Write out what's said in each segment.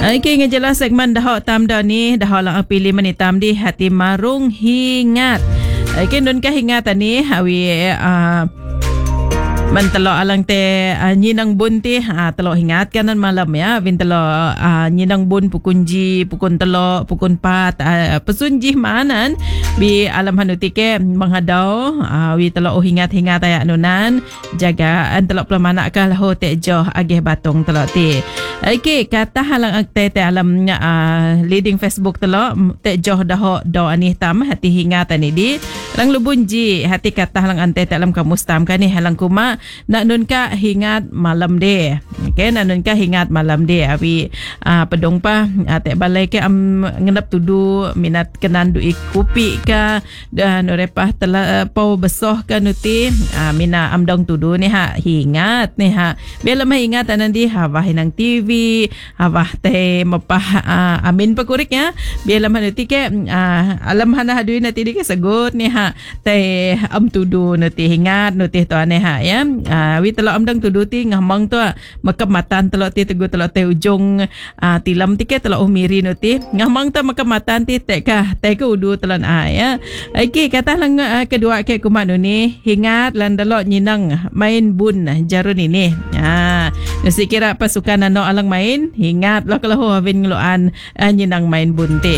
Okay, ngejelas segmen dahok tam dah ni. Dahok lang pilih menitam di hati marung hingat. Okay, nun ka hingat ni hawi mentelok alang te nyinang bun ti telok hingat kanan malam ya bin telok nyinang bun pukun ji pukun telok pukun pat pesunjih manan bi alam hanuti ke menghadau wi telok hingat ayak nunan jaga telok pelamana ka lahu te joh agih batung telok ti. Okey, kata halang te alam leading Facebook telok te joh dah do anih tam hati hingat ani di lang lubun ji hati kata halang ante te alam kamus tam kan ni halang kuma nak nun ka hingat malam de. Okey, nak nun ka hingat malam de awi pedong pa te balai ke am ngendap tudu minat kenan du ikupi ka dan repah tela pau besoh kan nuti mina am dong tudu ni hingat ni bela mah hingat anan di hawah hinang TV hawah te mapah amin pakurik ya bela mah nuti ke alam hana hadui nati di ke segut ni te am tudu nuti hingat nuti to ane ya wi telok am dong tudu ti ngamang tu makematan telok ti tegu telok te ujung tilam ti ke telok umiri nuti ngamang tu makematan ti te ke udu telan ya. Okey, kata lang kedua ke kumat ni hingat lan delok nyinang main bun jarun ini. Nasi kira pasukan ano alang main hingat lo kalau havin ngeloan nyinang main bun ti.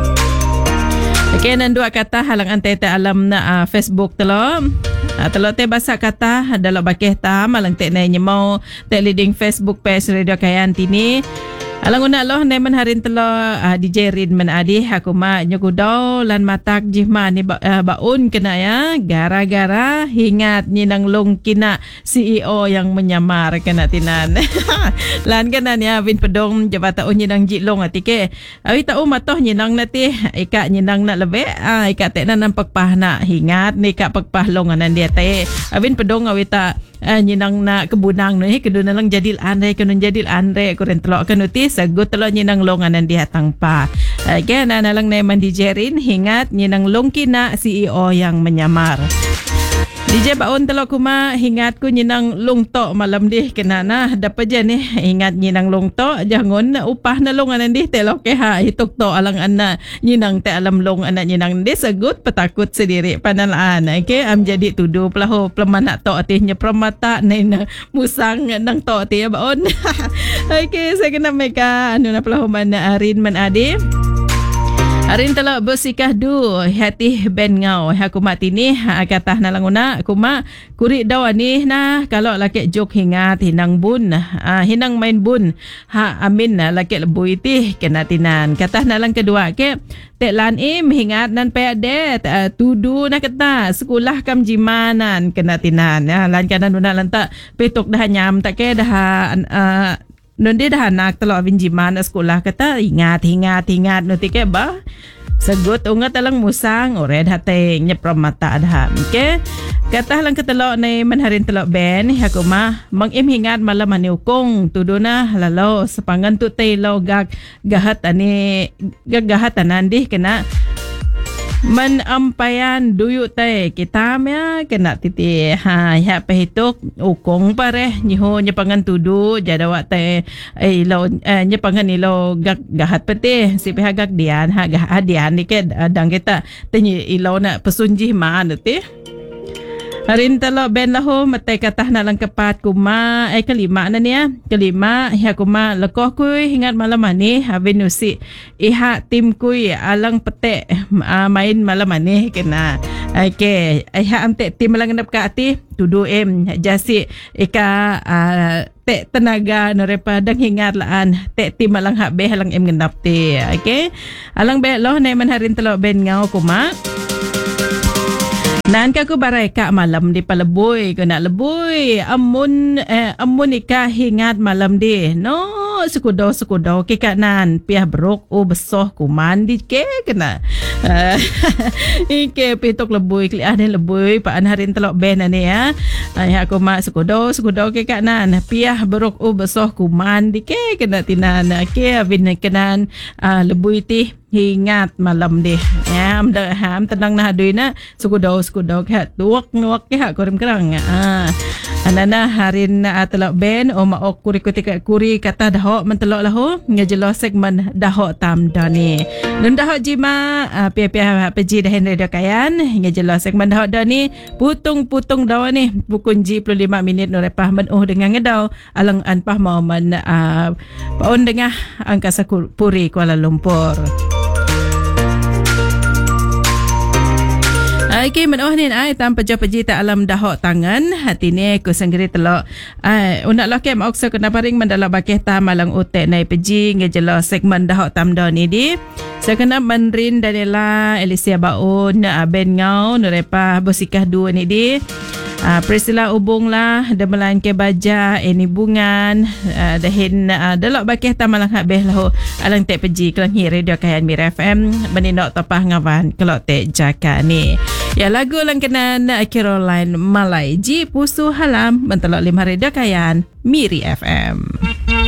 Okey, nan dua kata halang ante te alam na Facebook telo. Telo te basa kata dalam bakeh tam alang te na nyemau te leading Facebook page Radio Kayan tini. Alang una loh neman harin telo DJ Rin man adi aku ma nyukudaw lan matak jihma ni baun kena ya gara-gara hingat nyinang long kina CEO yang menyamar kena tinan. Lan kena ya bin pedong jabata nyinang jilong atike. Awi tau matoh nyinang nati ika nyinang na lebe ika te na nampak pah na hingat ni ika pagpah long anan dia te. Awin pedong awi ta nyinang na kebunang ni keduna lang jadil andre kunun jadil andre kuren telok kanuti sagut telok nyinang longanan di hatang pa. Okay, na lang neman DJ Rin hingat nyinang long kina CEO yang menyamar. DJ baon telok kuma hingat ku nyinang long to malam di kena na dapat je ni hingat nyinang long to jangon upah na longanan di telok ke hitok to alang anna nyinang te alam long anak nyinang di sagut petakut sendiri panalaan. Okay, am jadi tudu pelahu pelemanak to atihnya permata na musang nang to ti baon. Okay, saya kena meka anu na pelahu mana Arin man adi. Arin telok bersikah du hati ben ngau hakuma tini kata na languna kuma kuri daw ani na kalau laki jok hingat hinang bun hinang main bun amin na laki lebui ti kena tinan kata na lang kedua ke te lan hingat nan pe de tudu na kata sekolah kam jimanan kena tinan lan kanan una lanta petok dah nyam tak ke dah Nundi dah anak telok vinjiman sekolah kata ingat nuti ke ba segut ungat alang musang ored hate nyeprom mata dah. Okay, kata lang ketelok ni manharin telok ben aku mah mangim hingat malam ani ukong tuduna halalo sepangan tu telo gahat ani gahat anandi kena menampayan duyuk tay kita mya kena titi ya pehituk ukong pare nyiho nyepangan tudu jadawa tay ilo nyepangan ilo gahat pete si pihak dian gahat dian ni ke dang kita tenyi ilo na pesunjih ma nanti harin talo ben lahu matay katah na lang kapat kuma kelima na niya kelima ya kuma lekoh kuy hingat malam ani habin usi iha tim kuy alang pete main malam ani kena okay iha ante tim lang nap ka ati tudu jasi ika te tenaga norepa dang hingat laan te tim alang hak be halang ngendap ti okay alang be loh na man harin talo ben ngau kuma nan ka ko baray ka malam di paleboy ko na leboy amun ika hingat malam di no sukudaw kika nan piah brok o besoh kuman di ke kena ike pitok leboy kliah ni leboy paan harin telok ben ani ya aku mak sukudaw kika nan piah brok o besoh kuman di ke kena tinan ke abin kenan leboy ti hingat malam deh ya ham tenang na haduy na sukudaw ke tuwak ke ha korim kerang Anana harin telok ben o maok kuri kutika kuri kata dahok mentelok lahu ngejelo segmen dahok tam dani. Nun dahok jima pia-pia peji dahin radio kayan ngejelo segmen dahok dani putung-putung daw ni pukun ji 25 minit no repah menuh dengan ngedau alang anpah mau man paon dengah Angkasa Puri Kuala Lumpur. Okay, menuh ni tanpa peji tak alam dahok tangan hati ni ku senggeri telok unak loke mauk so kena paring mendala bakeh tam alang utek nai peji ngejelo segmen dahok tam do ni di sekena menrin Daniela Alicia Baun Ben Ngau nurepa bosikah dua ni di Priscilla Ubung lah demelan ke baja ini bungan dahin delok bakeh tamalang habeh lahu alang tek peji kelang hi radio kayan Mir FM beninok topah ngawan kelok tek jaka ni ya lagu langkenan Caroline Malai ji pusu halam mentelok 5 radio kayan Miri FM.